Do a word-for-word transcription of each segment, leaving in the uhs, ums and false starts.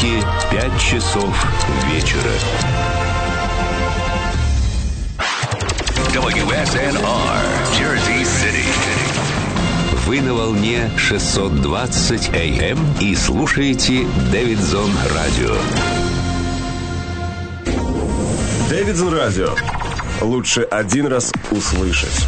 Нью-Йорке пять часов вечера. дабл ю эс эн ар, Jersey City. Вы на волне шестьсот двадцать эй эм и слушаете Дэвидсон Радио. Дэвидсон Радио. Лучше один раз услышать.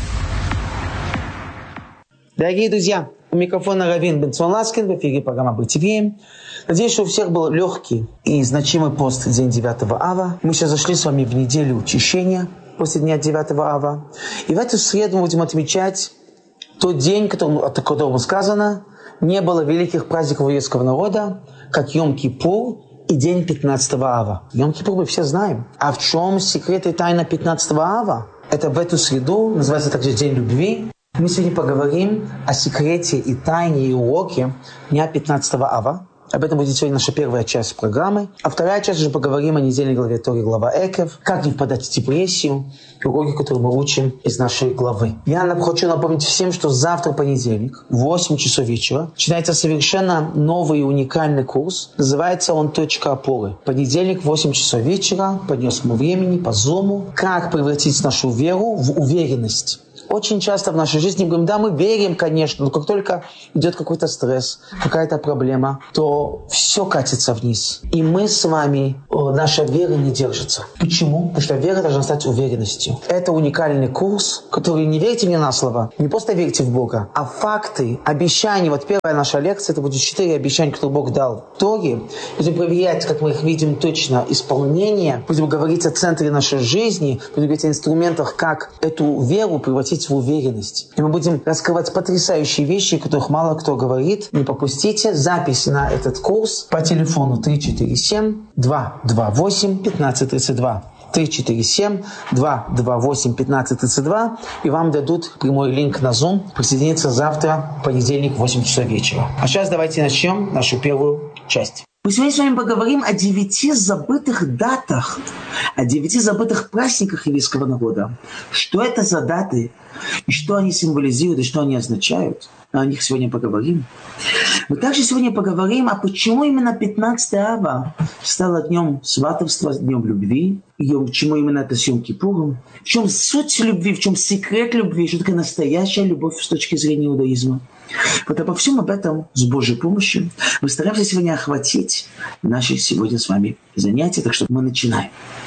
Дорогие друзья, у микрофона Равин Бенцион Ласкин, в эфире программа «Быть евреем». Надеюсь, что у всех был легкий и значимый пост день девятого ава. Мы сейчас зашли с вами в неделю очищения после дня девятого ава. И в эту среду мы будем отмечать тот день, которому, от которого сказано, не было великих праздников еврейского народа, как Йом-Кипур и день пятнадцатого ава. Йом-Кипур мы все знаем. А в чем секрет и тайна пятнадцатого ава? Это в эту среду, называется также День любви. Мы сегодня поговорим о секрете и тайне и уроке дня пятнадцатого ава. Об этом будет сегодня наша первая часть программы. А вторая часть уже поговорим о недельной главе Торы, глава Экев, как не впадать в депрессию, уроки, которые мы учим из нашей главы. Я хочу напомнить всем, что завтра понедельник, в восемь часов вечера, начинается совершенно новый и уникальный курс. Называется он «Точка опоры». Понедельник, в восемь часов вечера, по местному времени, по зуму. Как превратить нашу веру в уверенность. Очень часто в нашей жизни мы говорим, да, мы верим, конечно, но как только идет какой-то стресс, какая-то проблема, то все катится вниз. И мы с вами, наша вера не держится. Почему? Потому что вера должна стать уверенностью. Это уникальный курс, который, не верьте мне на слово, не просто верьте в Бога, а факты, обещания. Вот первая наша лекция, это будет четыре обещания, которые Бог дал в Торе. Будем проверять, как мы их видим точно, исполнение. Будем говорить о центре нашей жизни, будем говорить о инструментах, как эту веру превратить в уверенность. И мы будем раскрывать потрясающие вещи, о которых мало кто говорит. Не пропустите запись на этот курс по телефону три четыре семь два два восемь пятнадцать тридцать два. три четыре семь два два восемь пятнадцать тридцать два. И вам дадут прямой линк на Zoom. Присоединиться завтра, в понедельник, в восемь часов вечера. А сейчас давайте начнем нашу первую часть. Мы сегодня с вами поговорим о девяти забытых датах, о девяти забытых праздниках еврейского народа. Что это за даты, и что они символизируют, и что они означают. О них сегодня поговорим. Мы также сегодня поговорим, а почему именно пятнадцатого ава стало днем сватовства, днем любви, и почему именно это с Йом-Кипуром, в чем суть любви, в чем секрет любви, что такое настоящая любовь с точки зрения иудаизма. Вот обо всем об этом с Божьей помощью мы стараемся сегодня охватить наши сегодня с вами занятия, так что мы начинаем.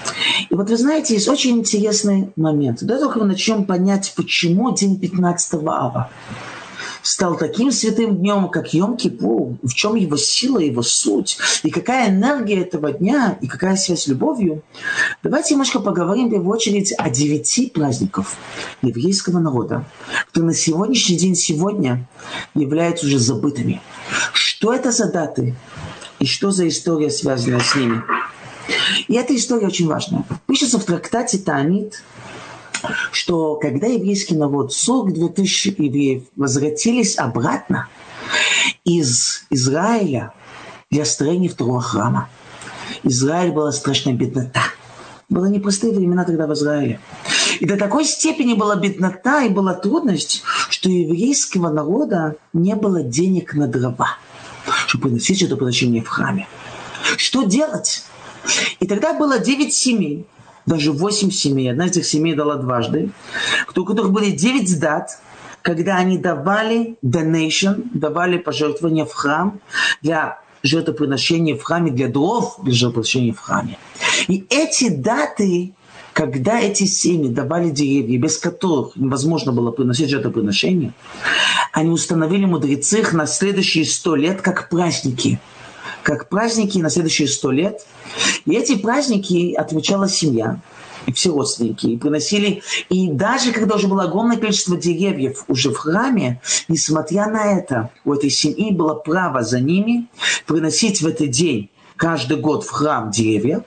И вот вы знаете, есть очень интересный момент. До того, как мы начнем понять, почему день пятнадцатого ава стал таким святым днем, как Йом-Кипур, в чем его сила, его суть, и какая энергия этого дня, и какая связь с любовью, давайте немножко поговорим в первую очередь о девяти праздниках еврейского народа, которые на сегодняшний день сегодня являются уже забытыми. Что это за даты, и что за история, связанная с ними? И эта история очень важная. Пишется в трактате Таанит, что когда еврейский народ, сорок две тысячи евреев, возвратились обратно из Израиля для строения второго храма. Израиль была страшная беднота. Были непростые времена тогда в Израиле. И до такой степени была беднота и была трудность, что у еврейского народа не было денег на дрова, чтобы приносить это приношение в храме. Что делать? И тогда было девять семей, даже восемь семей. Одна из этих семей дала дважды, у которых были девять дат, когда они давали donation, давали пожертвования в храм для жертвоприношения в храме, для дров для жертвоприношения в храме. И эти даты, когда эти семьи давали деревья, без которых невозможно было приносить жертвоприношение, они установили мудрецы их на следующие сто лет как праздники. Как праздники на следующие сто лет. И эти праздники отмечала семья, и все родственники, и приносили. И даже когда уже было огромное количество деревьев уже в храме, несмотря на это, у этой семьи было право за ними приносить в этот день каждый год в храм деревья.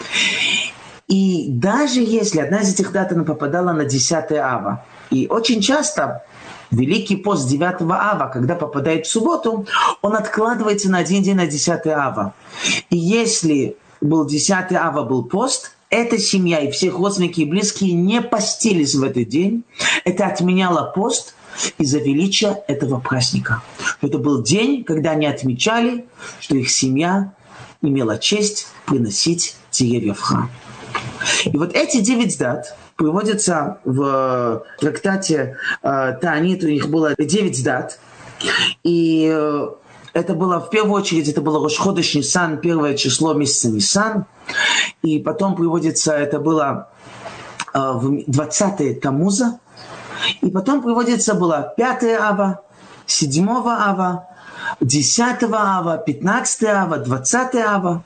И даже если одна из этих дат она попадала на десятое ава, и очень часто Великий пост девятого ава, когда попадает в субботу, он откладывается на один день на десятое ава. И если был десятый ава, был пост, эта семья и всех родственники и близкие не постились в этот день. Это отменяло пост из-за величия этого праздника. Это был день, когда они отмечали, что их семья имела честь приносить деревья в храм. И вот эти девять дат приводятся в трактате э, Таанит, у них было девять дат. И э, это было, в первую очередь, это было Рош ходеш Нисан, первое число месяца Нисан. И потом приводится, это было э, в двадцатое Тамуза. И потом приводится было пятое Ава, седьмое Ава, десятое Ава, пятнадцатое Ава, двадцатое Ава.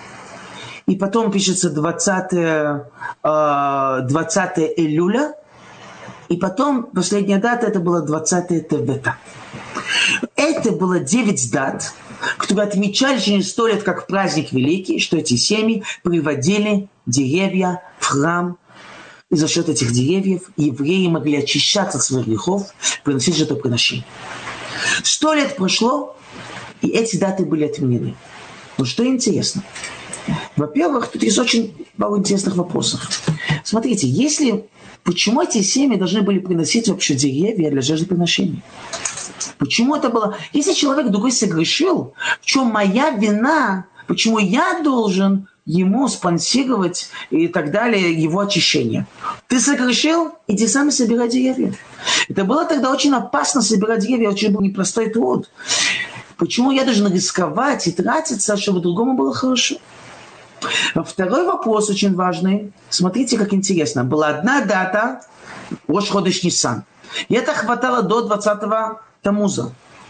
И потом пишется двадцатое, двадцатое Элюля. И потом последняя дата, это было двадцатое Тевета. Это было девять дат, которые отмечали через сто лет как праздник великий, что эти семьи приводили деревья в храм. И за счет этих деревьев евреи могли очищаться от своих грехов, приносить жертвоприношения. Сто лет прошло, и эти даты были отменены. Но что интересно? Во-первых, тут есть очень пару интересных вопросов. Смотрите, если... Почему эти семьи должны были приносить вообще деревья для жертвоприношения? Почему это было? Если человек другой согрешил, в чем моя вина? Почему я должен ему спонсировать и так далее его очищение? Ты согрешил? Иди сам и собирай деревья. Это было тогда очень опасно собирать деревья, очень был непростой труд. Почему я должен рисковать и тратиться, чтобы другому было хорошо? Второй вопрос очень важный. Смотрите, как интересно. Была одна дата, Рош ходеш Нисан. И это хватало до двадцатого Тамуза.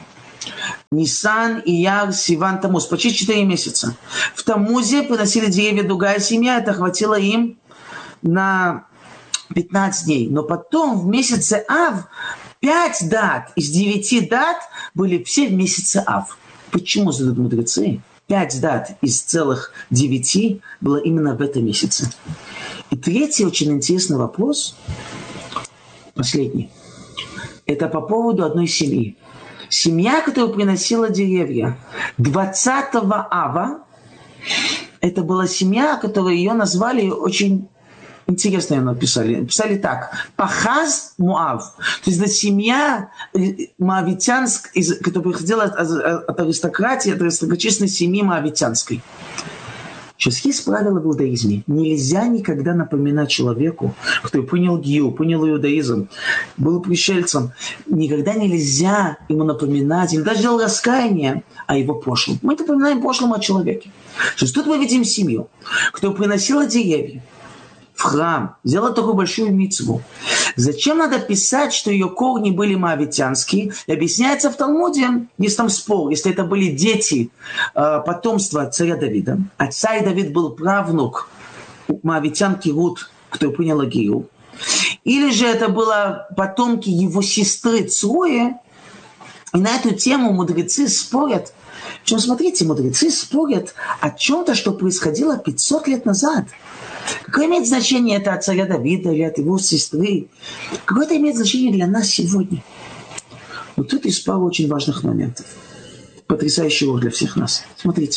Нисан, Ияр, Сиван, Тамуз. Почти четыре месяца. В Тамузе приносили деревья другая семья. Это хватило им на пятнадцать дней. Но потом в месяце Ав пять дат из девяти дат были все в месяце Ав. Почему, задают мудрецы? Пять дат из целых девяти было именно в этом месяце. И третий очень интересный вопрос, последний, это по поводу одной семьи. Семья, которая приносила деревья двадцатого Ава, это была семья, которую ее назвали очень... Интересно ее написали. Написали так. Пахаз Муав. То есть это семья моавитянская, которая приходила от, от аристократии, от аристократичной семьи моавитянской. Сейчас есть правило в иудаизме. Нельзя никогда напоминать человеку, кто принял гиюр, принял иудаизм, был пришельцем. Никогда нельзя ему напоминать, или даже делал раскаяние о его прошлом. Мы напоминаем прошлому о человеке. Сейчас тут мы видим семью, которая приносила деревья в храм, сделала такую большую мицву. Зачем надо писать, что ее корни были моавитянские? И объясняется в Талмуде, есть там спор, если это были дети э, потомства царя Давида, а царь Давид был правнук моавитянки Рут, которая приняла гиюр, или же это было потомки его сестры Цруи, и на эту тему мудрецы спорят. Причем, смотрите, мудрецы спорят о чем-то, что происходило пятьсот лет назад. Какое имеет значение это от царя Давида или от его сестры? Какое это имеет значение для нас сегодня? Вот тут есть пару очень важных моментов. Потрясающего для всех нас. Смотрите.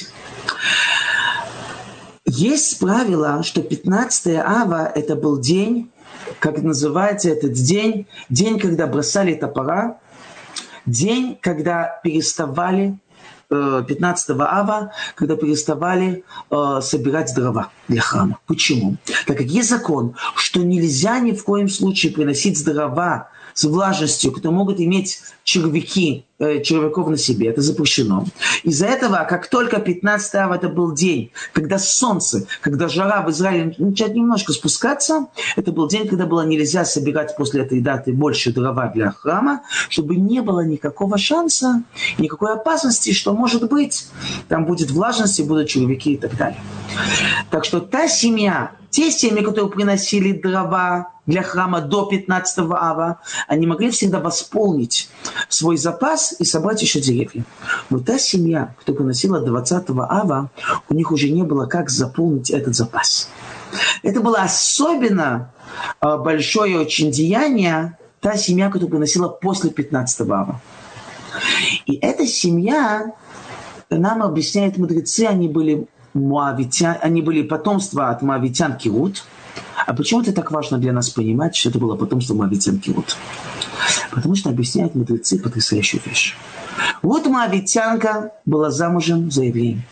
Есть правило, что пятнадцатое Ава это был день, как называется этот день, день, когда бросали топора, день, когда переставали пятнадцатого Ава, когда переставали э, собирать дрова для храма. Почему? Так как есть закон, что нельзя ни в коем случае приносить дрова с влажностью, которые могут иметь червяки, э, червяков на себе. Это запрещено. Из-за этого, как только пятнадцатое Ава, это был день, когда солнце, когда жара в Израиле начинает немножко спускаться, это был день, когда было нельзя собирать после этой даты больше дрова для храма, чтобы не было никакого шанса, никакой опасности, что, может быть, там будет влажность, и будут червяки и так далее. Так что та семья, те семьи, которые приносили дрова для храма до пятнадцатого Ава, они могли всегда восполнить свой запас и собрать еще деревья. Но та семья, которая приносила двадцатого Ава, у них уже не было как заполнить этот запас. Это было особенно большое очень деяние, та семья, которая приносила после пятнадцатого Ава. И эта семья, нам объясняют мудрецы, они были Моавитян, они были потомство от моавитянки Рут. А почему это так важно для нас понимать, что это было потомство моавитянки Рут? Потому что объясняют мудрецы потрясающую вещь. Вот моавитянка была замужем за евреем.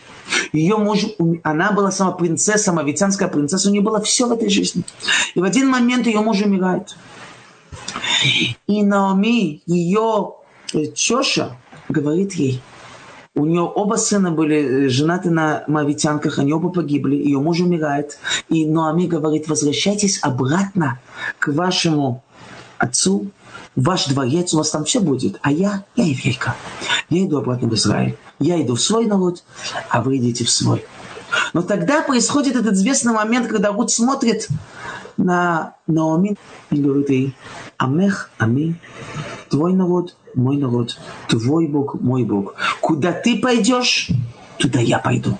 Ее муж, она была сама принцесса, мавитянская принцесса, у нее было все в этой жизни. И в один момент ее муж умирает. И Наоми, ее теща, говорит ей, у нее оба сына были женаты на мавитянках, они оба погибли, ее муж умирает. И Наоми говорит, возвращайтесь обратно к вашему отцу, в ваш дворец, у вас там все будет. А я, я еврейка, я иду обратно в Израиль. Я иду в свой народ, а вы идите в свой. Но тогда происходит этот известный момент, когда Рут смотрит на Наоми и говорит ей, Амех, Ами, твой народ, мой народ, твой Бог, мой Бог. Куда ты пойдешь, туда я пойду.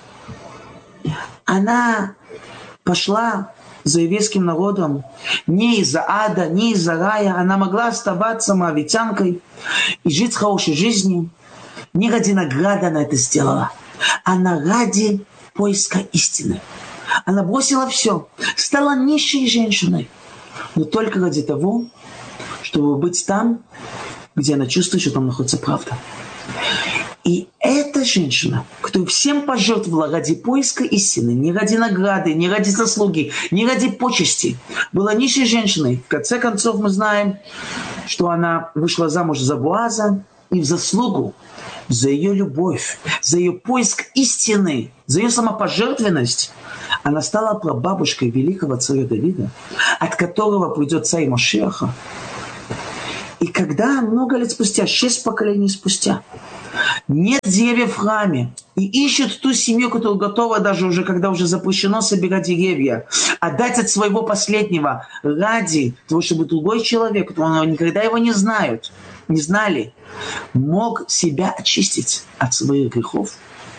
Она пошла за еврейским народом не из-за ада, не из-за рая. Она могла оставаться моавитянкой и жить хорошей жизнью. Не ради награды она это сделала. Она ради поиска истины. Она бросила все, стала нищей женщиной, но только ради того, чтобы быть там, где она чувствует, что там находится правда. И эта женщина, которая всем пожертвовала ради поиска истины, не ради награды, не ради заслуги, не ради почести, была нищей женщиной. В конце концов мы знаем, что она вышла замуж за Боаза, и в заслугу за ее любовь, за ее поиск истины, за ее самопожертвенность, она стала прабабушкой великого царя Давида, от которого придет царь Машиаха. И когда много лет спустя, шесть поколений спустя, нет деревьев в храме, и ищут ту семью, которая готова даже уже, когда уже запрещено собирать деревья, отдать от своего последнего ради того, чтобы другой человек, которого никогда его не знают, не знали, мог себя очистить от своих грехов.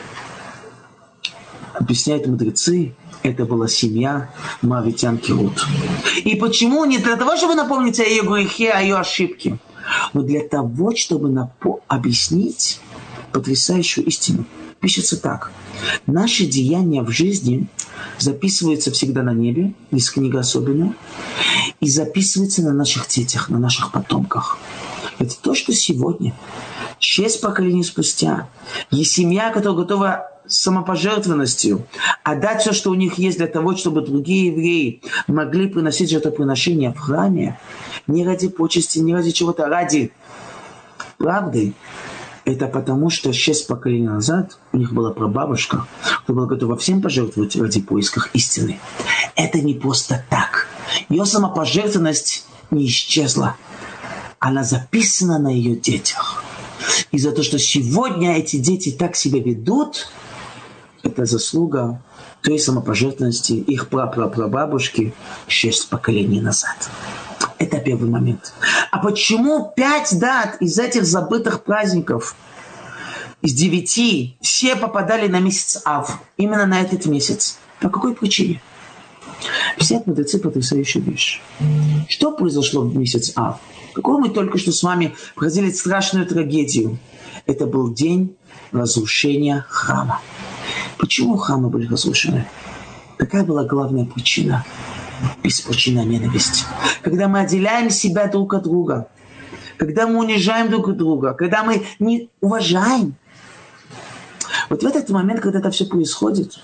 Объясняют мудрецы, это была семья моавитянки Рут. И почему? Не для того, чтобы напомнить о ее грехе, о ее ошибке, но для того, чтобы напо- объяснить потрясающую истину. Пишется так. Наши деяния в жизни записываются всегда на небе, есть книга особенная, и записываются на наших детях, на наших потомках. Это то, что сегодня, шесть поколений спустя, есть семья, которая готова самопожертвованностью отдать все, что у них есть, для того, чтобы другие евреи могли приносить жертвоприношения в храме, не ради почести, не ради чего-то, а ради правды. Это потому, что шесть поколений назад у них была прабабушка, которая была готова всем пожертвовать ради поисков истины. Это не просто так. Ее самопожертвованность не исчезла. Она записана на ее детях. И за то, что сегодня эти дети так себя ведут, это заслуга той самопожертвованности их прапрапрабабушки шесть поколений назад. Это первый момент. А почему пять дат из этих забытых праздников, из девяти, все попадали на месяц Ав? Именно на этот месяц. По какой причине? Все мудрецы потрясающую вещь. Что произошло в месяц Ав? Какую мы только что с вами проходили страшную трагедию. Это был день разрушения храма. Почему храмы были разрушены? Какая была главная причина? Беспричинная ненависть. Когда мы отделяем себя друг от друга, когда мы унижаем друг друга, когда мы не уважаем. Вот в этот момент, когда это все происходит,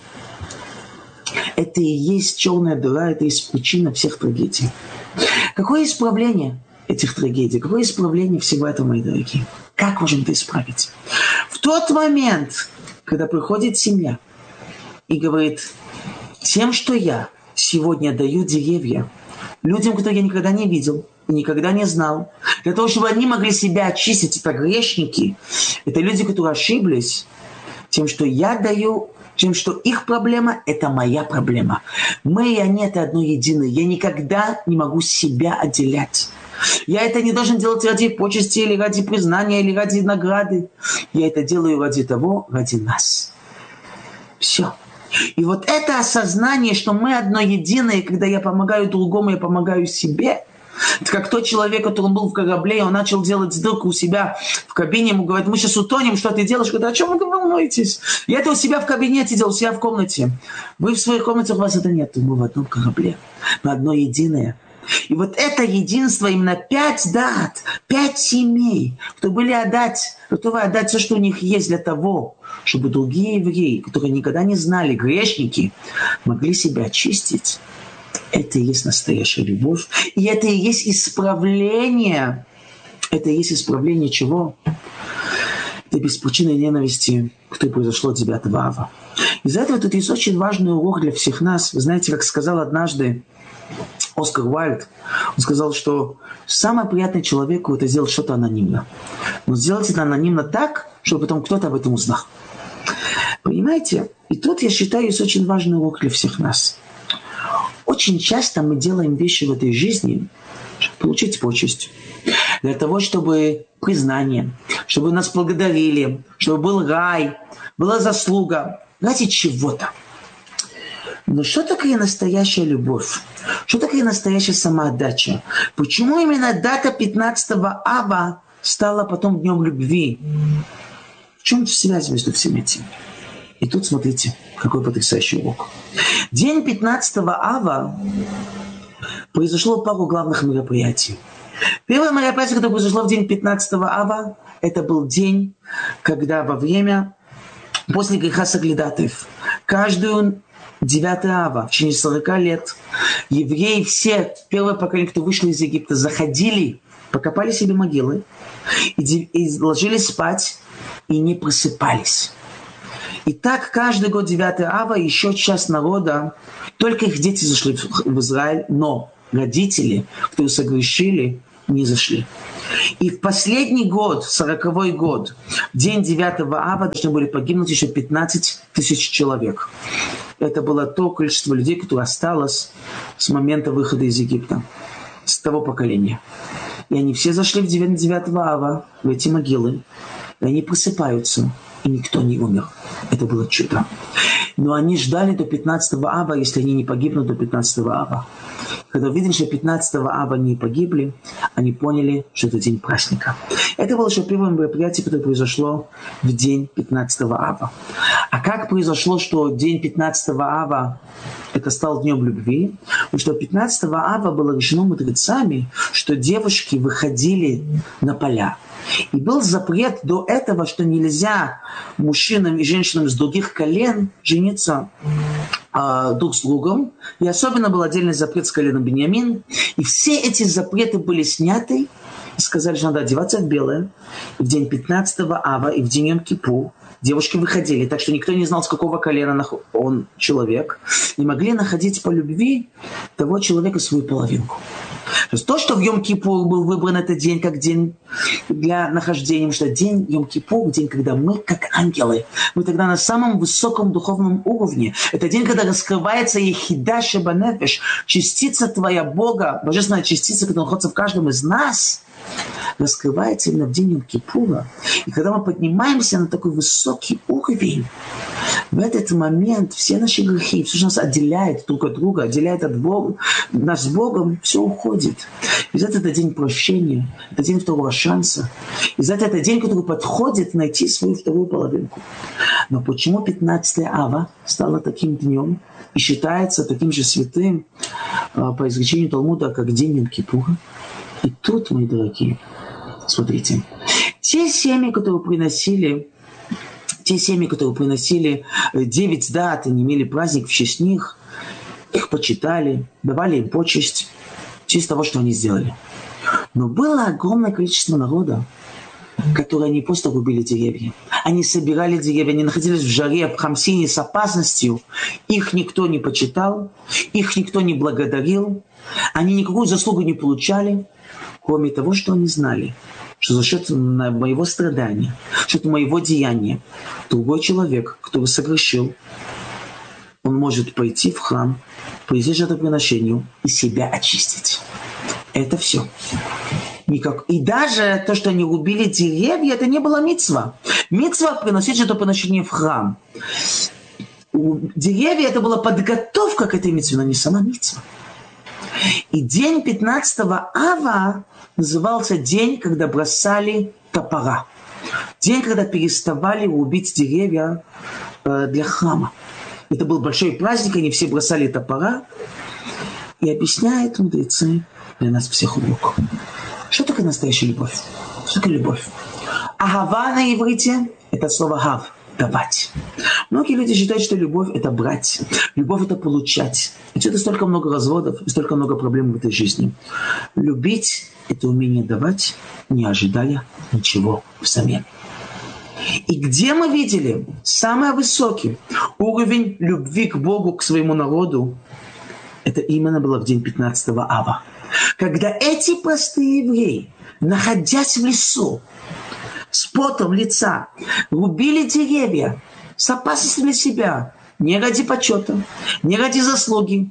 это и есть черная дыра, это и есть причина всех трагедий. Какое исправление этих трагедий? Какое исправление всего этого, мои дорогие? Как можем это исправить? В тот момент, когда приходит семья и говорит, тем, что я сегодня даю деревья людям, которых я никогда не видел и никогда не знал, для того, чтобы они могли себя очистить, это грешники, это люди, которые ошиблись, тем, что я даю, тем, что их проблема – это моя проблема. Мы и они – это одно единое. Я никогда не могу себя отделять. Я это не должен делать ради почести, или ради признания, или ради награды. Я это делаю ради того, ради нас. Все. И вот это осознание, что мы одно единое, когда я помогаю другому, я помогаю себе. Это как тот человек, который был в корабле, он начал делать дырку у себя в кабине, ему говорят, мы сейчас утонем, что ты делаешь? Говорит, о чем вы волнуетесь? Я это у себя в кабинете делал, у себя в комнате. Вы в своих комнатах, у вас это нет. Мы в одном корабле, мы одно единое. И вот это единство, именно пять дат, пять семей, кто были отдать, готовы отдать все, что у них есть для того, чтобы другие евреи, которые никогда не знали, грешники, могли себя очистить. Это и есть настоящая любовь. И это и есть исправление. Это и есть исправление чего? Это беспричинной ненависти, которое произошло от девятого ава. Из-за этого тут есть очень важный урок для всех нас. Вы знаете, как сказал однажды Оскар Уайльд, он сказал, что самое приятное человеку это сделать что-то анонимно. Но сделать это анонимно так, чтобы потом кто-то об этом узнал. Понимаете? И тут, я считаю, есть очень важный урок для всех нас. Очень часто мы делаем вещи в этой жизни, чтобы получить почесть. Для того, чтобы признание, чтобы нас благодарили, чтобы был рай, была заслуга ради чего-то. Но что такое настоящая любовь? Что такое настоящая самоотдача? Почему именно дата пятнадцатого ава стала потом днем любви? В чем связь между всем этим? И тут смотрите, какой потрясающий урок. День пятнадцатого ава произошло пару главных мероприятий. Первое мероприятие, которое произошло в день пятнадцатого ава, это был день, когда во время, после греха соглядатаев, каждую девятого ава, в течение сорока лет, евреи все, первое поколение, кто вышли из Египта, заходили, покопали себе могилы и, и ложились спать и не просыпались. И так каждый год девятого ава еще часть народа, только их дети зашли в Израиль, но родители, которые согрешили, не зашли. И в последний год, сороковой год, день девятого ава, должны были погибнуть еще пятнадцать тысяч человек. Это было то количество людей, которое осталось с момента выхода из Египта, с того поколения. И они все зашли в день девятого ава, в эти могилы, и они просыпаются, и никто не умер. Это было чудо. Но они ждали до пятнадцатого ава, если они не погибнут до пятнадцатого ава. Когда увидели, что пятнадцатого ава не погибли, они поняли, что это день праздника. Это было еще первое мероприятие, которое произошло в день пятнадцатого ава. А как произошло, что день пятнадцатого ава это стал днем любви? Потому что пятнадцатого ава было решено мудрецами, что девушки выходили на поля. И был запрет до этого, что нельзя мужчинам и женщинам с других колен жениться э, друг с другом. И особенно был отдельный запрет с коленом Беньямин. И все эти запреты были сняты. И сказали, что надо одеваться в белое. И в день пятнадцатого ава и в день Йом-Кипур девушки выходили. Так что никто не знал, с какого колена он человек. И могли находить по любви того человека свою половинку. То есть то, что в Йом-Кипур был выбран этот день как день для нахождения, потому что день Йом-Кипур, день, когда мы как ангелы, мы тогда на самом высоком духовном уровне. Это день, когда раскрывается Ехида Шеба Нефеш, частица твоя Бога, божественная частица, которая находится в каждом из нас, раскрывается именно в день Йом-Кипура. И когда мы поднимаемся на такой высокий уровень, в этот момент все наши грехи, все, что нас отделяет друг от друга, отделяет от Бога, нас с Богом, все уходит. И за это день прощения, это день второго шанса. И за это день, который подходит найти свою вторую половинку. Но почему пятнадцатого ава стало таким днем и считается таким же святым по изречению Талмуда, как день Йом-Кипура? И тут, мои дорогие, смотрите, те семьи, которые приносили Те семьи, которые приносили девять дат и не имели праздник в честь них, их почитали, давали им почесть в честь того, что они сделали. Но было огромное количество народа, которые не просто рубили деревья. Они собирали деревья, они находились в жаре, в Хамсине с опасностью. Их никто не почитал, их никто не благодарил, они никакую заслугу не получали, кроме того, что они знали, что за счет моего страдания, за счет моего деяния, другой человек, который согрешил, он может пойти в храм, произвести жертвоприношению и себя очистить. Это все. Никак. И даже то, что они рубили деревья, это не было мицва. Мицва приносить жертвоприношение в храм. Деревья это была подготовка к этой мицве, но не сама мицва. И день пятнадцатого ава назывался день, когда бросали топора. День, когда переставали рубить деревья э, для храма. Это был большой праздник, они все бросали топора. И объясняют мудрецы для нас всех урок. Что такое настоящая любовь? Что такое любовь? Ахава на иврите – это слово «хав» – давать. Многие люди считают, что любовь – это брать. Любовь – это получать. Отсюда столько много разводов и столько много проблем в этой жизни. Любить – это умение давать, не ожидая ничего взамен. И где мы видели самый высокий уровень любви к Богу, к своему народу, это именно было в день пятнадцатого ава. Когда эти простые евреи, находясь в лесу, с потом лица, рубили деревья с опасностью для себя, не ради почета, не ради заслуги,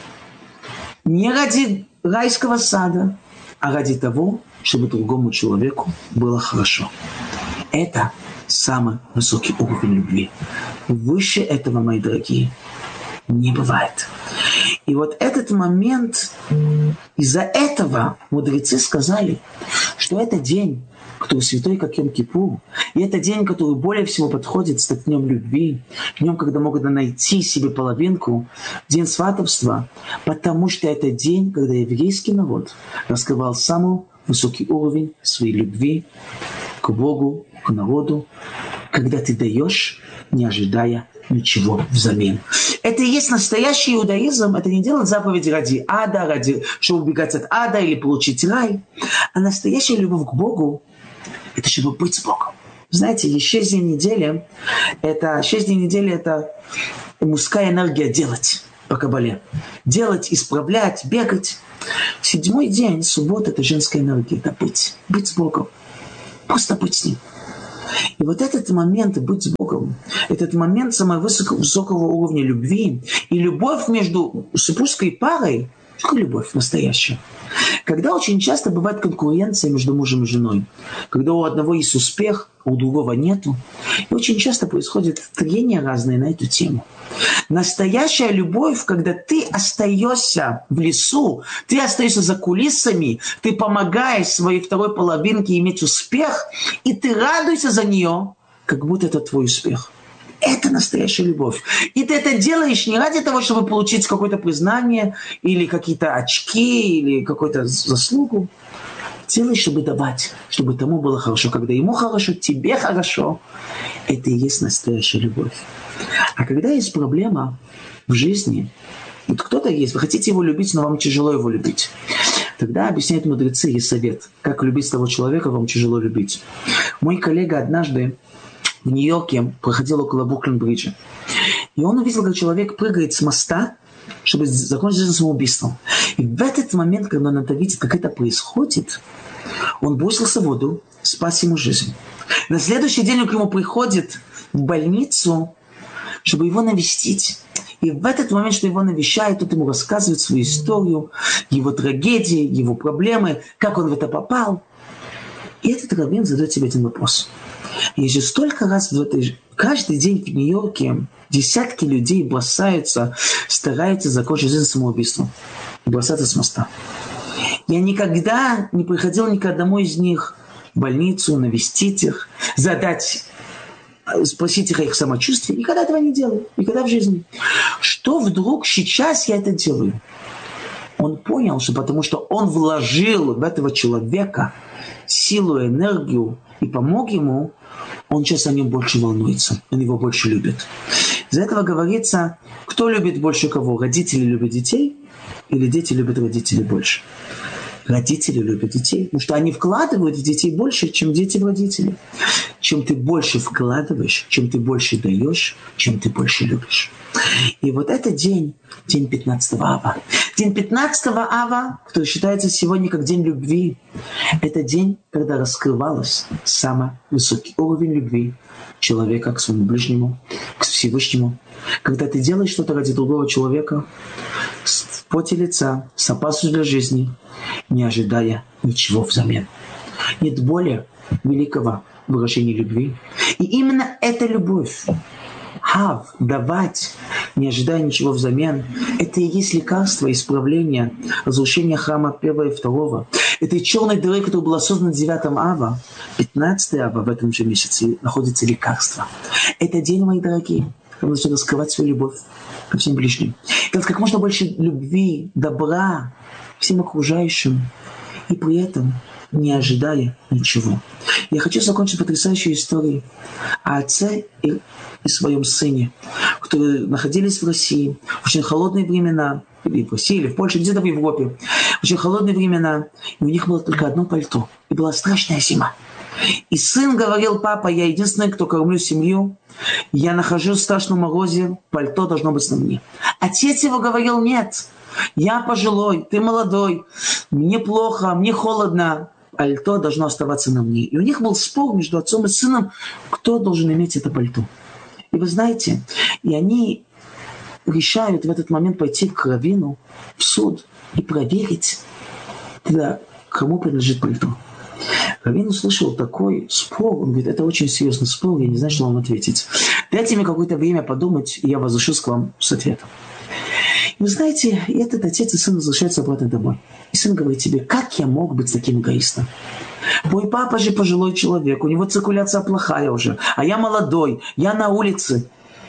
не ради райского сада, а ради того, чтобы другому человеку было хорошо. Это самый высокий уровень любви. Выше этого, мои дорогие, не бывает. И вот этот момент, из-за этого мудрецы сказали, что это день, который святой, как Йом-Кипур, и это день, который более всего подходит стать днем любви, днем, когда могут найти себе половинку, день сватовства, потому что это день, когда еврейский народ раскрывал самый высокий уровень своей любви к Богу, к народу, когда ты даешь, не ожидая ничего взамен. Это и есть настоящий иудаизм. Это не делать заповеди ради ада, ради, чтобы убегать от ада или получить рай. А настоящая любовь к Богу – это чтобы быть с Богом. Знаете, шесть дней недели – это шесть дней недели – это мужская энергия делать по Кабале. Делать, исправлять, бегать. Седьмой день, суббота – это женская энергия. Это быть. Быть с Богом. Просто быть с Ним. И вот этот момент быть с Богом, этот момент самого высокого, высокого уровня любви и любовь между супружеской парой, что любовь настоящая. Когда очень часто бывает конкуренция между мужем и женой, когда у одного есть успех, а у другого нету, и очень часто происходит трения разные на эту тему. Настоящая любовь, когда ты остаешься в лесу, ты остаешься за кулисами, ты помогаешь своей второй половинке иметь успех, и ты радуешься за нее, как будто это твой успех. Это настоящая любовь. И ты это делаешь не ради того, чтобы получить какое-то признание, или какие-то очки, или какую-то заслугу. Делаешь, чтобы давать, чтобы тому было хорошо. Когда ему хорошо, тебе хорошо. Это и есть настоящая любовь. А когда есть проблема в жизни, вот кто-то есть, вы хотите его любить, но вам тяжело его любить, тогда объясняют мудрецы, есть совет, как любить того человека, вам тяжело любить. Мой коллега однажды в Нью-Йорке проходил около Бруклин-бриджа, и он увидел, как человек прыгает с моста, чтобы закончить жизнь самоубийством. И в этот момент, когда он это видит, как это происходит, он бросился в воду, спас ему жизнь. На следующий день он к нему приходит в больницу, чтобы его навестить. И в этот момент, что его навещает, тот ему рассказывает свою историю, его трагедии, его проблемы, как он в это попал. И этот раввин задает себе один вопрос. Есть же столько раз в этой... Каждый день в Нью-Йорке десятки людей бросаются, стараются закончить жизнь самоубийством. Бросаются с моста. Я никогда не приходил ни к одному из них в больницу, навестить их, задать... спросить их о их самочувствии. Никогда этого не делаю. Никогда в жизни. Что вдруг сейчас я это делаю? Он понял, что потому что он вложил в этого человека силу, энергию и помог ему, он сейчас о нем больше волнуется. Он его больше любит. Из-за этого говорится, кто любит больше кого? Родители любят детей или дети любят родителей больше? Родители любят детей, потому что они вкладывают в детей больше, чем дети в родителей. Чем ты больше вкладываешь, чем ты больше даешь, чем ты больше любишь. И вот этот день, день пятнадцатого ава. День пятнадцатого ава, который считается сегодня как день любви, это день, когда раскрывалась самый высокий уровень любви человека к своему ближнему, к Всевышнему. Когда ты делаешь что-то ради другого человека, в поте лица, с опасностью для жизни, не ожидая ничего взамен. Нет более великого выражения любви. И именно эта любовь, хав, давать, не ожидая ничего взамен, это и есть лекарство, исправление, разрушение храма первого и второго. Это и черной дыры, которая была создана девятым ава, пятнадцатый ава в этом же месяце находится лекарство. Это день, мои дорогие, Нам нужно раскрывать свою любовь ко всем ближним. Делать как можно больше любви, добра всем окружающим. И при этом не ожидая ничего. Я хочу закончить потрясающей историей о отце и, и своем сыне, которые находились в России в очень холодные времена, или в России, или в Польше, где-то в Европе, в очень холодные времена, и у них было только одно пальто, и была страшная зима. И сын говорил: папа, я единственный, кто кормлю семью, я нахожусь в страшном морозе, пальто должно быть на мне. Отец его говорил: нет, я пожилой, ты молодой, мне плохо, мне холодно, пальто должно оставаться на мне. И у них был спор между отцом и сыном, кто должен иметь это пальто. И вы знаете, и они решают в этот момент пойти к раввину, в суд, и проверить, тогда, кому принадлежит пальто. Раввин услышал такой спор, он говорит: это очень серьезный спор, я не знаю, что вам ответить. Дайте мне какое-то время подумать, и я возвращусь к вам с ответом. И вы знаете, и этот отец и сын возвращаются обратно домой. И сын говорит себе: как я мог быть таким эгоистом? Мой папа же пожилой человек, у него циркуляция плохая уже, а я молодой, я на улице.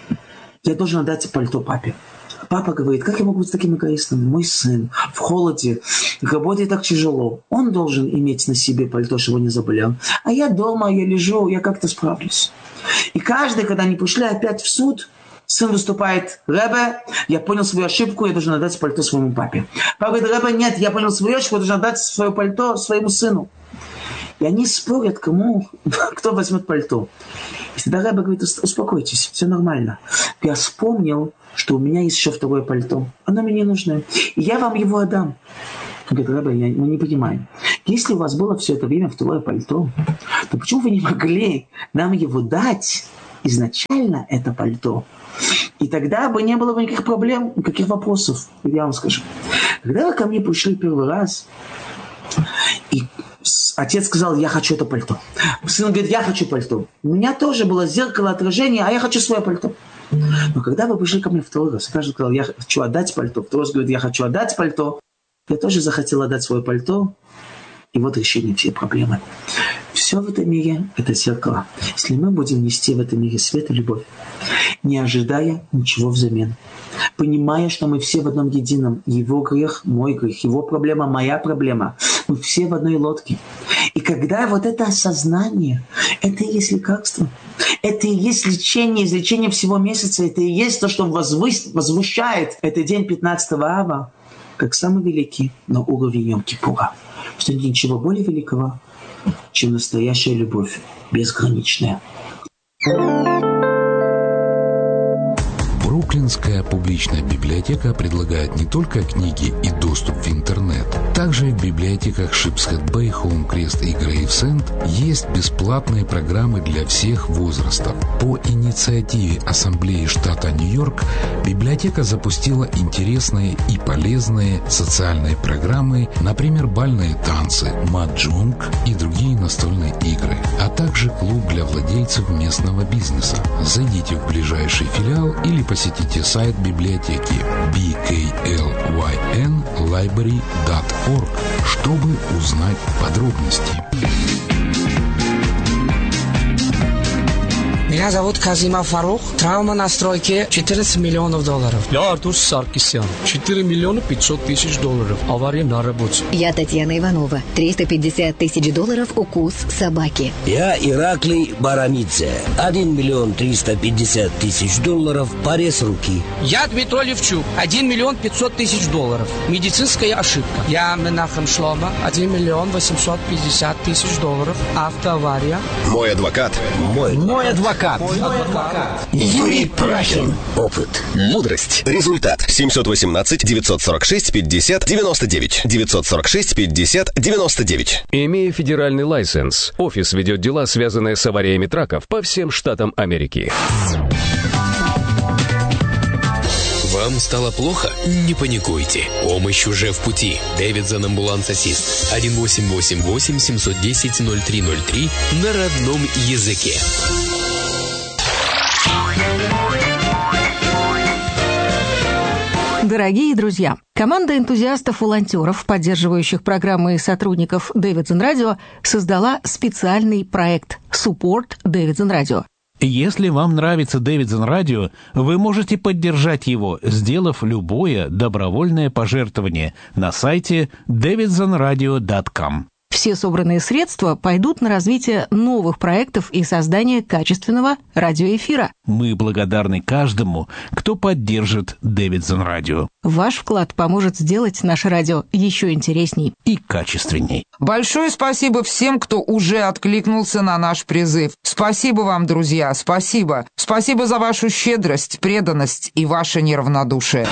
Я должен отдать пальто папе. Папа говорит: как я могу быть таким эгоистом? Мой сын в холоде, работает так тяжело. Он должен иметь на себе пальто, чтобы он не заболел. А я дома, я лежу, я как-то справлюсь. И каждый, когда они пришли опять в суд, сын выступает: Ребе, я понял свою ошибку, я должен отдать пальто своему папе. Папа говорит: Ребе, нет, я понял свою ошибку, я должен отдать свое пальто своему сыну. И они спорят, кому, кто возьмет пальто. И тогда Ребе говорит: успокойтесь, все нормально. Я вспомнил, что у меня есть еще второе пальто. Оно мне не нужно. И я вам его отдам. Он говорит: Ребе, я, мы не понимаем. Если у вас было все это время второе пальто, то почему вы не могли нам его дать изначально, это пальто? И тогда бы не было бы никаких проблем, никаких вопросов. Я вам скажу. Когда вы ко мне пришли первый раз, и отец сказал: я хочу это пальто. Сын говорит: я хочу пальто. У меня тоже было зеркало отражения, а я хочу свое пальто. Но когда вы пришли ко мне второй раз, каждый сказал: я хочу отдать пальто. Второй раз говорит: я хочу отдать пальто. Я тоже захотел отдать свое пальто. И вот решение всей проблемы. Все в этом мире – это зеркало. Если мы будем нести в этом мире свет и любовь, не ожидая ничего взамен, понимая, что мы все в одном едином, его грех – мой грех, его проблема – моя проблема, мы все в одной лодке. И когда вот это осознание, это и есть лекарство, это и есть лечение, излечение всего месяца, это и есть то, что возвыш... возвышает этот день пятнадцатого ава, как самый великий на уровне Йом-Кипура. Что нет ничего более великого, чем настоящая любовь, безграничная. Бруклинская публичная библиотека предлагает не только книги и доступ в интернет. Также в библиотеках Шипсхед-Бэй, Хоум-Крест и Грейвсенд есть бесплатные программы для всех возрастов. По инициативе Ассамблеи штата Нью-Йорк библиотека запустила интересные и полезные социальные программы, например, бальные танцы, маджонг и другие настольные игры, а также клуб для владельцев местного бизнеса. Зайдите в ближайший филиал или посетите сайт библиотеки би кей эл уай эн лайбрери точка орг, чтобы узнать подробности. Меня зовут Казима Фарух. Травма на стройке четырнадцать миллионов долларов. Я Артур Саркисян. четыре миллиона пятьсот тысяч долларов. Авария на работе. Я Татьяна Иванова. триста пятьдесят тысяч долларов укус собаки. Я Ираклий Барамидзе. один миллион триста пятьдесят тысяч долларов. Порез руки. Я Дмитрий Левчук. один миллион пятьсот тысяч долларов. Медицинская ошибка. Я Менахем Шлома. один миллион восемьсот пятьдесят тысяч долларов. Автоавария. Мой адвокат. Мой. Мой адвокат. Мой адвокат. Юрий Прахин. Опыт. Мудрость. Результат. семьсот восемнадцать девятьсот сорок шесть пятьдесят девяносто девять. девятьсот сорок шесть пятьдесят девяносто девять. Имея федеральный лайсенс, офис ведет дела, связанные с авариями траков по всем штатам Америки. Вам стало плохо? Не паникуйте. Помощь уже в пути. Дэвидсон Амбуланс Ассист. один восемь восемь восемь семь один ноль ноль три ноль три на родном языке. Дорогие друзья, команда энтузиастов-волонтеров, поддерживающих программы и сотрудников Дэвидсон Радио, создала специальный проект «Support Дэвидсон Радио». Если вам нравится Davidson Radio, вы можете поддержать его, сделав любое добровольное пожертвование на сайте davidson radio dot com. Все собранные средства пойдут на развитие новых проектов и создание качественного радиоэфира. Мы благодарны каждому, кто поддержит Davidson Radio. Ваш вклад поможет сделать наше радио еще интересней и качественней. Большое спасибо всем, кто уже откликнулся на наш призыв. Спасибо вам, друзья, спасибо. Спасибо за вашу щедрость, преданность и ваше неравнодушие.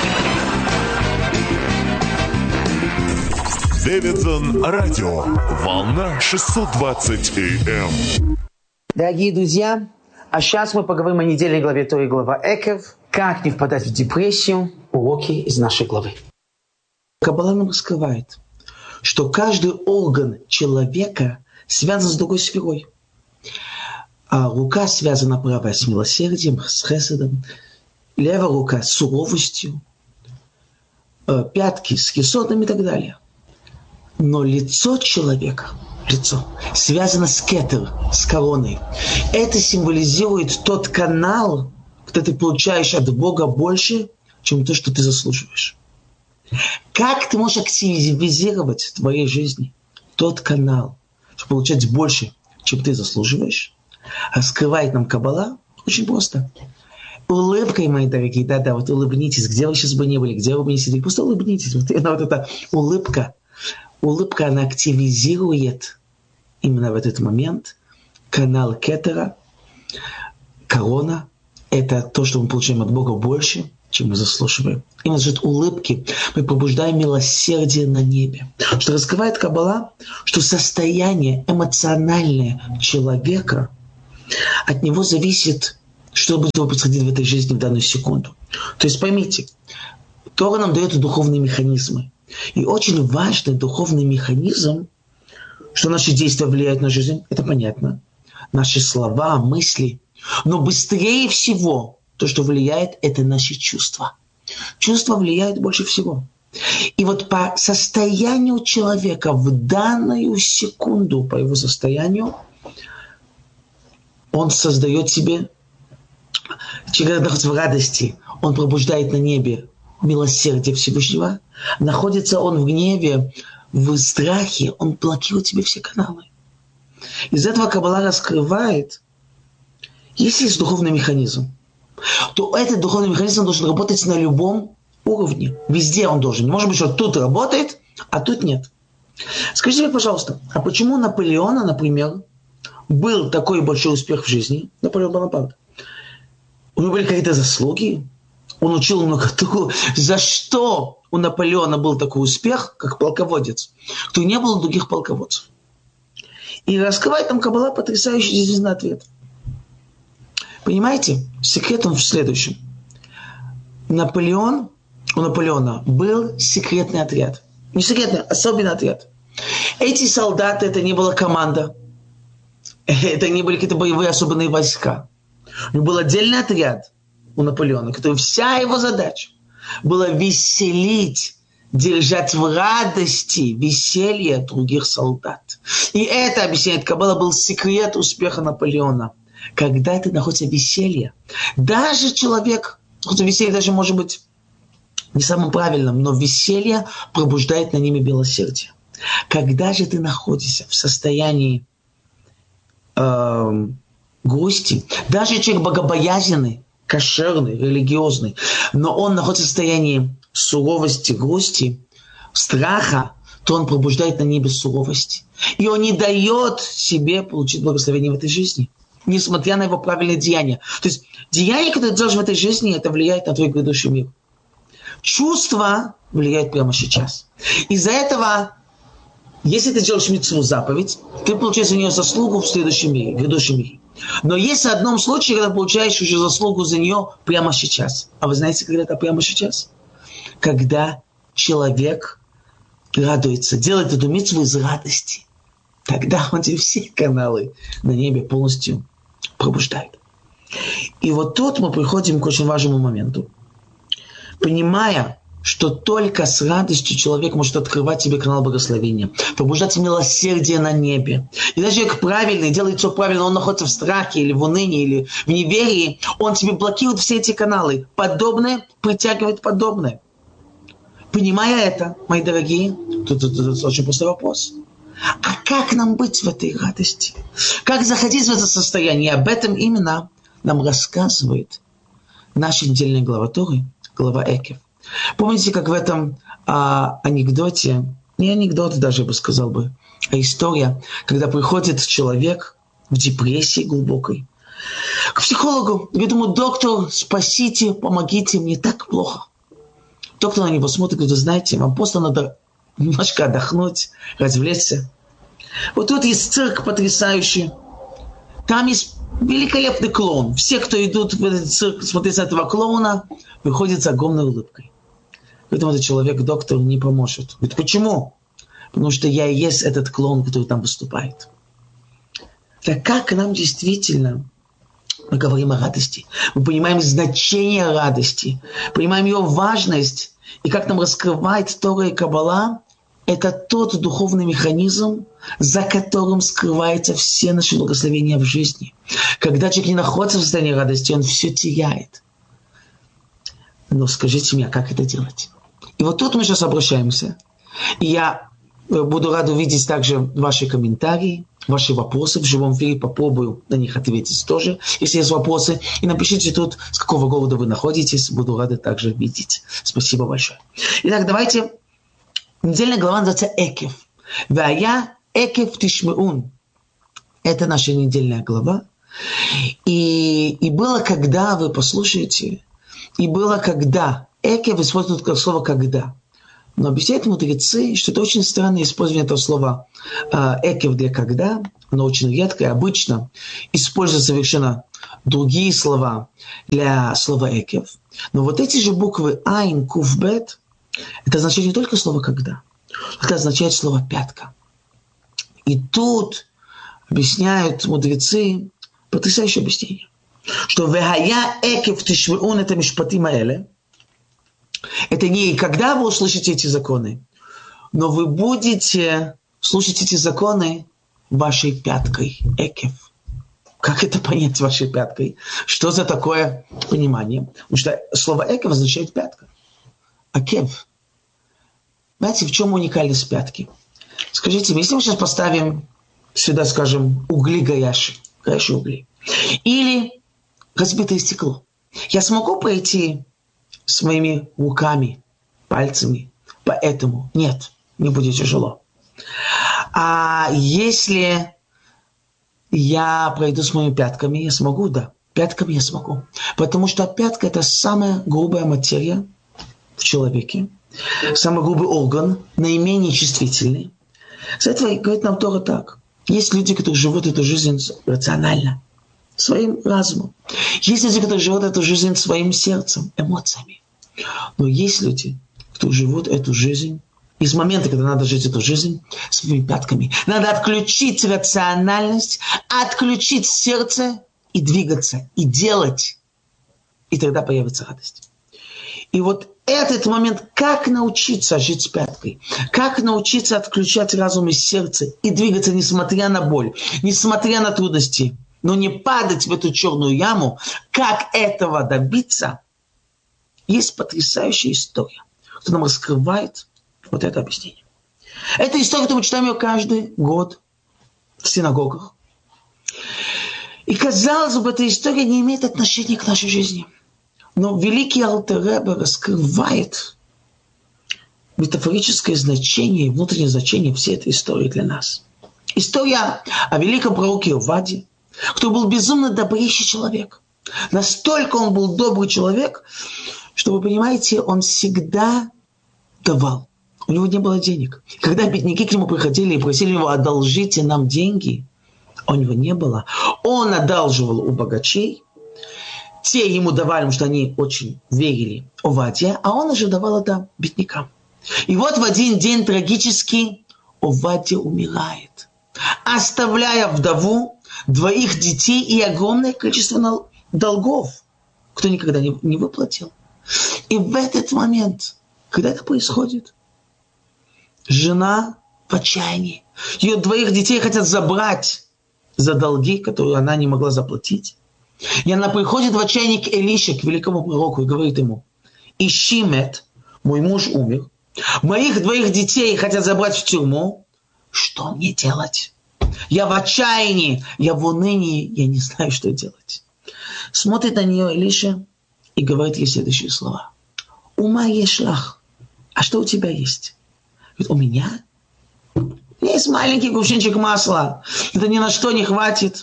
Davidson Radio. Волна шестьсот двадцать эй эм. Дорогие друзья, а сейчас мы поговорим о недельной главе Торы, глава Экев. Как не впадать в депрессию? Уроки из нашей главы. Каббала нам раскрывает, что каждый орган человека связан с другой сферой. А рука связана правая с милосердием, с хеседом, левая рука с суровостью, пятки с хесодом и так далее. Но лицо человека, лицо, связано с кетер, с короной. Это символизирует тот канал, когда ты получаешь от Бога больше, чем то, что ты заслуживаешь. Как ты можешь активизировать в твоей жизни тот канал, чтобы получать больше, чем ты заслуживаешь? Раскрывает нам Каббала очень просто. Улыбкой, мои дорогие, да-да, вот улыбнитесь, где вы сейчас бы не были, где вы бы не сидели, просто улыбнитесь. Вот, вот эта улыбка. Улыбка, она активизирует именно в этот момент канал кетера, корона. Это то, что мы получаем от Бога больше, чем мы заслуживаем. Именно за счет улыбки мы пробуждаем милосердие на небе. Что раскрывает Каббала, что состояние эмоциональное человека, от него зависит, что будет происходить в этой жизни в данную секунду. То есть поймите, Тора нам дает духовные механизмы. И очень важный духовный механизм, что наши действия влияют на жизнь, это понятно. Наши слова, мысли. Но быстрее всего то, что влияет, это наши чувства. Чувства влияют больше всего. И вот по состоянию человека в данную секунду, по его состоянию, он создает себе, человек находится в радости, он пробуждает на небе милосердие Всевышнего. Находится он в гневе, в страхе, он блокирует себе все каналы. Из этого Каббала раскрывает, если есть духовный механизм, то этот духовный механизм должен работать на любом уровне. Везде он должен. Не может быть, что тут работает, а тут нет. Скажите мне, пожалуйста, а почему у Наполеона, например, был такой большой успех в жизни? Наполеон Бонапарт. У него были какие-то заслуги? Он учил много того. За что у Наполеона был такой успех, как полководец, кто не было других полководцев? И раскрывает там Каббала потрясающий действительно ответ. Понимаете? Секрет он в следующем. Наполеон, у Наполеона был секретный отряд. Не секретный, особенный отряд. Эти солдаты, это не была команда. Это не были какие-то боевые особенные войска. У него был отдельный отряд у Наполеона, который вся его задача была веселить, держать в радости веселье других солдат. И это, объясняет Каббала, был секрет успеха Наполеона. Когда ты находишься в веселье, даже человек, веселье даже может быть не самым правильным, но веселье пробуждает на небе милосердие. Когда же ты находишься в состоянии э, грусти, даже человек богобоязненный, кошерный, религиозный, но он находится в состоянии суровости, грусти, страха, то он пробуждает на небе суровость. И он не дает себе получить благословение в этой жизни, несмотря на его правильные деяния. То есть деяния, которые ты делаешь в этой жизни, это влияет на твой грядущий мир. Чувства влияют прямо сейчас. Из-за этого, если ты делаешь мицву, заповедь, ты получаешь за нее заслугу в следующем мире, в грядущем мире. Но есть в одном случае, когда получаешь уже заслугу за нее прямо сейчас. А вы знаете, когда это прямо сейчас? Когда человек радуется, делает эту мицву из радости. Тогда он тебе все каналы на небе полностью пробуждает. И вот тут мы приходим к очень важному моменту. Понимая, что только с радостью человек может открывать себе канал благословения, пробуждать милосердие на небе. И даже человек правильный, делает все правильно, он находится в страхе или в унынии, или в неверии, он тебе блокирует все эти каналы. Подобное притягивает подобное. Понимая это, мои дорогие, тут, тут, тут очень простой вопрос. А как нам быть в этой радости? Как заходить в это состояние? И об этом именно нам рассказывает наша недельная глава Торы, глава Экев. Помните, как в этом а, анекдоте, не анекдот даже, я бы сказал бы, а история, когда приходит человек в депрессии глубокой к психологу, говорит ему: доктор, спасите, помогите, мне так плохо. Доктор на него смотрит и говорит: знаете, вам просто надо немножко отдохнуть, развлечься. Вот тут есть цирк потрясающий. Там есть великолепный клоун. Все, кто идут в этот цирк смотреть на этого клоуна, выходят с огромной улыбкой. Поэтому этот человек, доктор, не поможет. Говорит: почему? Потому что я и есть этот клоун, который там выступает. Так как нам действительно, мы говорим о радости, мы понимаем значение радости, понимаем ее важность, и как нам раскрывает Тора и Каббала, это тот духовный механизм, за которым скрываются все наши благословения в жизни. Когда человек не находится в состоянии радости, он все теряет. Но скажите мне, как это делать? И вот тут мы сейчас обращаемся. И я буду рад увидеть также ваши комментарии, ваши вопросы. В живом эфире попробую на них ответить тоже, если есть вопросы. И напишите тут, с какого города вы находитесь. Буду рад также видеть. Спасибо большое. Итак, давайте. Недельная глава называется Экев. Вая Экев Тишмеун. Это наша недельная глава. И, и было, когда, вы послушаете, и было, когда. Экев используют как слово «когда». Но объясняют мудрецы, что это очень странное использование этого слова «экев» для «когда». Оно очень редкое. Обычно используют совершенно другие слова для слова «экев». Но вот эти же буквы «айн», «кув», «бет» это означает не только слово «когда». Это означает слово «пятка». И тут объясняют мудрецы потрясающее объяснение, что «вехая экев тишмеун» это мишпатим аэле. Это не когда вы услышите эти законы, но вы будете слушать эти законы вашей пяткой. Экев. Как это понять вашей пяткой? Что за такое понимание? Потому что слово экев означает пятка. Акев. Знаете, в чем уникальность пятки? Скажите мне, если мы сейчас поставим сюда, скажем, угли горящие, горящие угли, или разбитое стекло, я смогу пойти с моими руками, пальцами по этому? Нет, мне будет тяжело. А если я пройду с моими пятками, я смогу, да. Пятками я смогу. Потому что пятка – это самая грубая материя в человеке, самый грубый орган, наименее чувствительный. С этого говорит нам Тора так. Есть люди, которые живут эту жизнь рационально, своим разумом. Есть люди, которые живут эту жизнь своим сердцем, эмоциями. Но есть люди, кто живут эту жизнь, из момента, когда надо жить эту жизнь, своими пятками. Надо отключить рациональность, отключить сердце и двигаться, и делать. И тогда появится радость. И вот этот момент, как научиться жить с пяткой, как научиться отключать разум и сердце и двигаться, несмотря на боль, несмотря на трудности, но не падать в эту черную яму, как этого добиться, есть потрясающая история, которая нам раскрывает вот это объяснение. Это история, которую мы читаем ее каждый год в синагогах. И, казалось бы, эта история не имеет отношения к нашей жизни. Но великий Алтер Ребе раскрывает метафорическое значение и внутреннее значение всей этой истории для нас. История о великом пророке Овадии, кто был безумно добрейший человек. Настолько он был добрый человек, что, вы понимаете, он всегда давал. У него не было денег. Когда бедняки к нему приходили и просили его: одолжите нам деньги, у него не было. Он одалживал у богачей. Те ему давали, потому что они очень верили Овадье, а он уже давал это беднякам. И вот в один день трагически Овадья умирает, оставляя вдову, двоих детей и огромное количество долгов, кто никогда не, не выплатил. И в этот момент Когда это происходит? Жена в отчаянии. Ее двоих детей хотят забрать за долги, которые она не могла заплатить. И она приходит в отчаянии к Элише, к великому пророку, и говорит ему: ищи мет, мой муж умер, моих двоих детей хотят забрать в тюрьму. Что мне делать? Я в отчаянии, я в унынии, я не знаю, что делать. Смотрит на нее Элиша и говорит ей следующие слова. Ума ешлах. А что у тебя есть? Говорит, у меня? Есть маленький кувшинчик масла. Это ни на что не хватит.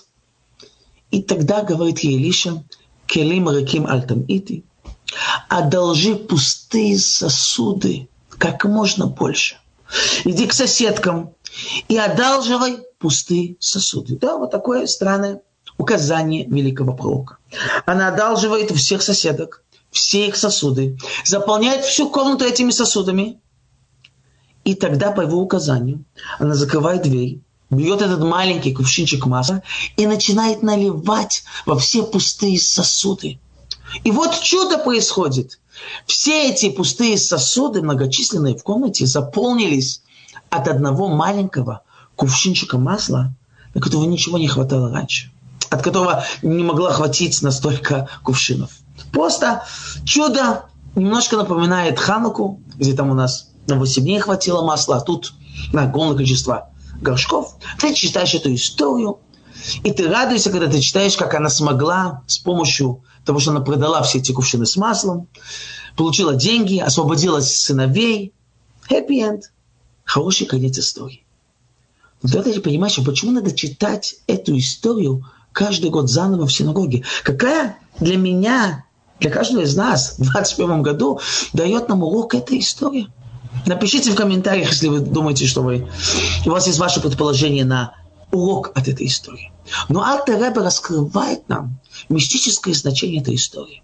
И тогда говорит ей Элиша, келим реким альтам ити, одолжи пустые сосуды как можно больше. Иди к соседкам и одалживай пустые сосуды. Да, вот такое странное указание великого пророка. Она одалживает у всех соседок все их сосуды, заполняет всю комнату этими сосудами. И тогда, по его указанию, она закрывает дверь, берет этот маленький кувшинчик масла и начинает наливать во все пустые сосуды. И вот чудо происходит. Все эти пустые сосуды, многочисленные в комнате, заполнились от одного маленького кувшинчика масла, на которого ничего не хватало раньше, от которого не могла хватить на столько кувшинов. Просто чудо немножко напоминает Хануку, где там у нас на восемь дней хватило масла, а тут на огромное количество горшков. Ты читаешь эту историю, и ты радуешься, когда ты читаешь, как она смогла с помощью того, что она продала все эти кувшины с маслом, получила деньги, освободилась сыновей. Happy end. Хороший конец истории. Но тогда ты понимаешь, почему надо читать эту историю каждый год заново в синагоге. Какая для меня, для каждого из нас в двадцать первом году дает нам урок эта история. Напишите в комментариях, если вы думаете, что вы, у вас есть ваше предположение на урок от этой истории. Но Альтер Ребе раскрывает нам мистическое значение этой истории.